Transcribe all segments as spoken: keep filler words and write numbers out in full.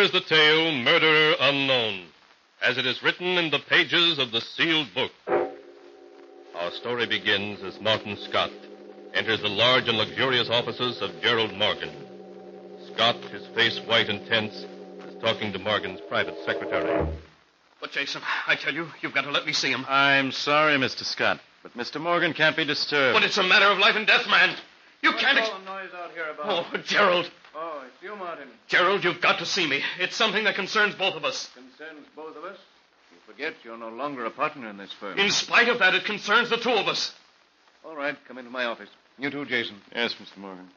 is the tale, Murderer Unknown, as it is written in the pages of the sealed book. Our story begins as Martin Scott enters the large and luxurious offices of Gerald Morgan. Scott, his face white and tense, is talking to Morgan's private secretary. But, Jason, I tell you, you've got to let me see him. I'm sorry, Mister Scott, but Mister Morgan can't be disturbed. But it's a matter of life and death, man. You What's can't... all the noise out here about? Oh, Gerald. Oh, it's you, Martin. Gerald, you've got to see me. It's something that concerns both of us. Concerns both of us? You forget you're no longer a partner in this firm. In spite of that, it concerns the two of us. All right, come into my office. You too, Jason. Yes, Mister Morgan.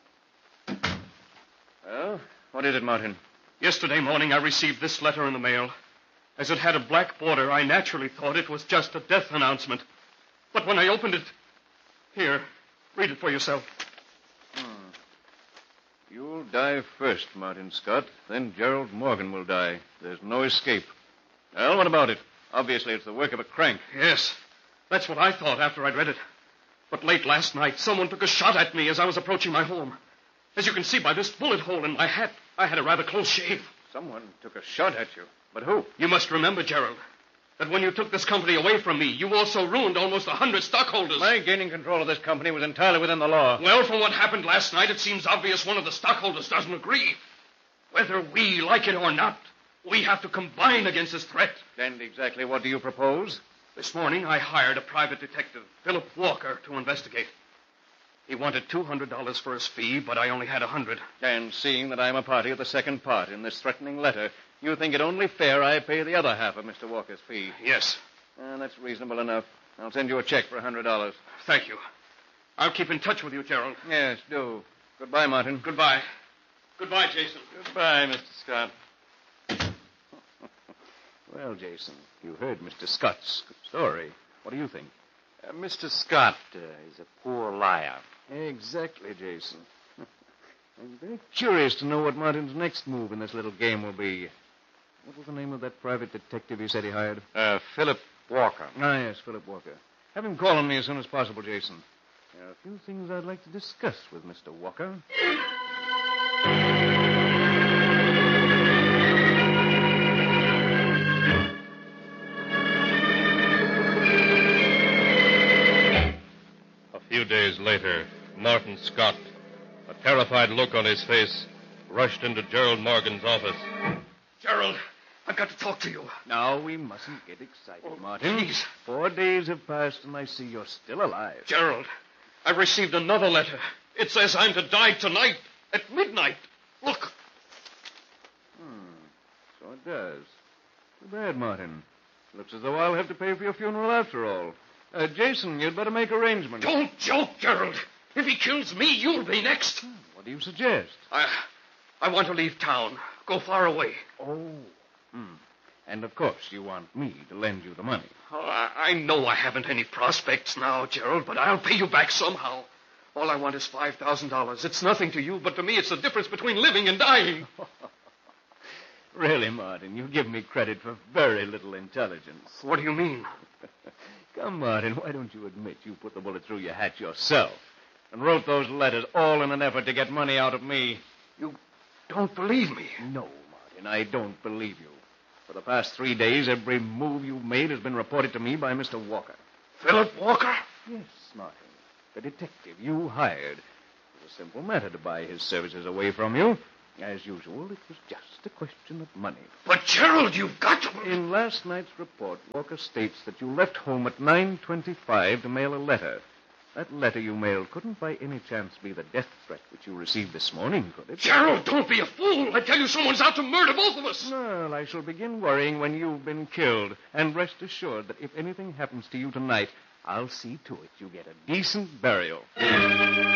Well, what is it, Martin? Yesterday morning, I received this letter in the mail. As it had a black border, I naturally thought it was just a death announcement. But when I opened it... Here, read it for yourself. Hmm. You'll die first, Martin Scott. Then Gerald Morgan will die. There's no escape. Well, what about it? Obviously, it's the work of a crank. Yes, that's what I thought after I'd read it. But late last night, someone took a shot at me as I was approaching my home. As you can see by this bullet hole in my hat, I had a rather close shave. Someone took a shot at you. But who? You must remember, Gerald, that when you took this company away from me, you also ruined almost a hundred stockholders. My gaining control of this company was entirely within the law. Well, from what happened last night, it seems obvious one of the stockholders doesn't agree. Whether we like it or not, we have to combine against this threat. And exactly what do you propose? This morning, I hired a private detective, Philip Walker, to investigate. He wanted two hundred dollars for his fee, but I only had one hundred dollars. And seeing that I'm a party of the second part in this threatening letter, you think it only fair I pay the other half of Mister Walker's fee? Yes. Uh, that's reasonable enough. I'll send you a check for one hundred dollars. Thank you. I'll keep in touch with you, Gerald. Yes, do. Goodbye, Martin. Goodbye. Goodbye, Jason. Goodbye, Mister Scott. Well, Jason, you heard Mister Scott's story. What do you think? Uh, Mister Scott uh, is a poor liar. Exactly, Jason. I'm very curious to know what Martin's next move in this little game will be. What was the name of that private detective you said he hired? Uh, Philip Walker. Ah, yes, Philip Walker. Have him call on me as soon as possible, Jason. There are a few things I'd like to discuss with Mister Walker. A few days later, Martin Scott, a terrified look on his face, rushed into Gerald Morgan's office. Gerald, I've got to talk to you. Now, we mustn't get excited, Oh, Martin. please. Four days have passed, and I see you're still alive. Gerald, I've received another letter. It says I'm to die tonight at midnight. Look. Hmm. So it does. Too bad, Martin. Looks as though I'll have to pay for your funeral after all. Uh, Jason, you'd better make arrangements. Don't joke, Gerald. If he kills me, you'll be next. What do you suggest? I, I want to leave town. Go far away. Oh. Hmm. And, of course, you want me to lend you the money. Oh, I, I know I haven't any prospects now, Gerald, but I'll pay you back somehow. All I want is five thousand dollars. It's nothing to you, but to me it's the difference between living and dying. Really, Martin, you give me credit for very little intelligence. What do you mean? Come, Martin, why don't you admit you put the bullet through your hat yourself and wrote those letters all in an effort to get money out of me? You don't believe me. No, Martin, I don't believe you. For the past three days, every move you've made has been reported to me by Mister Walker. Philip Walker? Yes, Martin. The detective you hired. It was a simple matter to buy his services away from you. As usual, it was just a question of money. But, Gerald, you've got to... In last night's report, Walker states that you left home at nine twenty-five to mail a letter. That letter you mailed couldn't by any chance be the death threat which you received this morning, could it? Gerald, don't be a fool. I tell you, someone's out to murder both of us. Well, I shall begin worrying when you've been killed. And rest assured that if anything happens to you tonight, I'll see to it you get a decent burial.